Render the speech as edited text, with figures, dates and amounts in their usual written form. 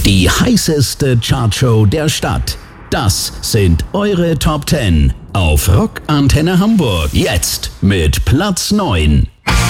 Die heißeste Chartshow der Stadt. Das sind eure Top 10 auf Rock Antenne Hamburg. Jetzt mit Platz 9.